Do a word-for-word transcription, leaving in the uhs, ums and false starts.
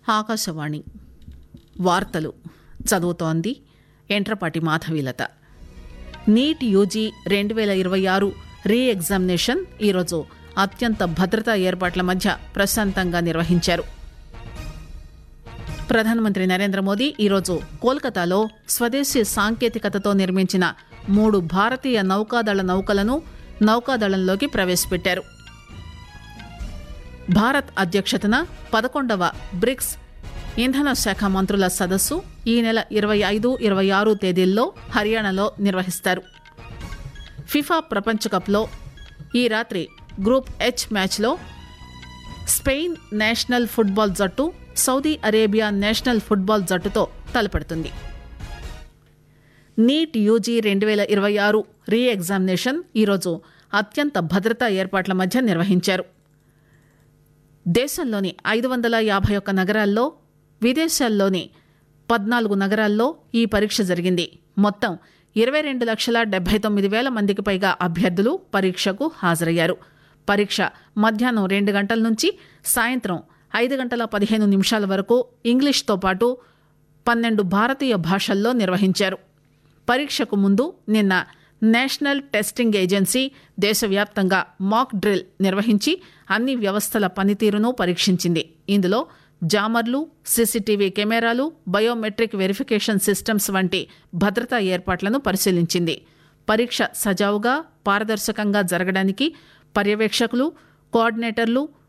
ఆకాశవాణి వార్తలు చదువుతోంది Entrapati Madhavilatha. NEET UG రెండు వేల ఇరవై ఆరు రీ ఎగ్జామినేషన్ ఈరోజు అత్యంత భద్రతా ఏర్పాట్ల మధ్య ప్రశాంతంగా నిర్వహించారు. ప్రధానమంత్రి నరేంద్ర మోదీ ఈరోజు కోల్కతాలో స్వదేశీ సాంకేతికతతో నిర్మించిన మూడు భారతీయ నౌకాదళ నౌకలను నౌకాదళంలోకి ప్రవేశపెట్టారు. భారత్ అధ్యక్షతన పదకొండవ బ్రిక్స్ ఇంధన శాఖ మంత్రుల సదస్సు ఈ నెల ఇరవై ఐదు ఇరవై ఆరు తేదీల్లో హర్యానాలో నిర్వహిస్తారు. ఫిఫా ప్రపంచ కప్లో ఈ రాత్రి గ్రూప్ హెచ్ మ్యాచ్లో స్పెయిన్ నేషనల్ ఫుట్బాల్ జట్టు సౌదీ అరేబియా నేషనల్ ఫుట్బాల్ జట్టుతో తలపడుతుంది. నీట్ యూజీ రెండు వేల ఇరవై ఆరు రీ ఎగ్జామినేషన్ ఈరోజు అత్యంత భద్రతా ఏర్పాట్ల మధ్య నిర్వహించారు. దేశంలోని ఐదు వందల యాభై ఒక్క నగరాల్లో, విదేశాల్లోని పద్నాలుగు నగరాల్లో ఈ పరీక్ష జరిగింది. మొత్తం ఇరవై రెండు లక్షల డెబ్బై తొమ్మిది వేల మందికి పైగా అభ్యర్థులు పరీక్షకు హాజరయ్యారు. పరీక్ష మధ్యాహ్నం రెండు గంటల నుంచి సాయంత్రం ఐదు గంటల పదిహేను నిమిషాల వరకు ఇంగ్లీష్తో పాటు పన్నెండు భారతీయ భాషల్లో నిర్వహించారు. పరీక్షకు ముందు నిన్న నేషనల్ టెస్టింగ్ ఏజెన్సీ దేశవ్యాప్తంగా మాక్ డ్రిల్ నిర్వహించి అన్ని వ్యవస్థల పనితీరును పరీక్షించింది. ఇందులో జామర్లు, సీసీటీవీ కెమెరాలు, బయోమెట్రిక్ వెరిఫికేషన్ సిస్టమ్స్ వంటి భద్రతా ఏర్పాట్లను పరిశీలించింది. పరీక్ష సజావుగా, పారదర్శకంగా జరగడానికి పర్యవేక్షకులు, కోఆర్డినేటర్లు,